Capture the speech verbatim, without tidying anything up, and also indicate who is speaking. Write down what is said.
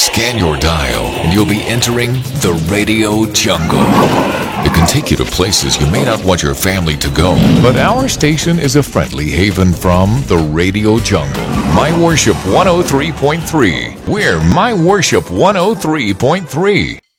Speaker 1: Scan your dial and you'll be entering the radio jungle. It can take you to places you may not want your family to go. But our station is a friendly haven from the radio jungle. My Worship one oh three point three. We're My Worship one oh three point three.